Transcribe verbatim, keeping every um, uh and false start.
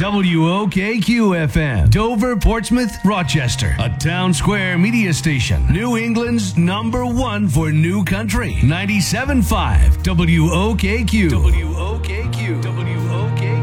W O K Q F M, Dover, Portsmouth, Rochester, a town square media station. New England's number one for new country. ninety-seven point five W O K Q. W O K Q. W O K Q.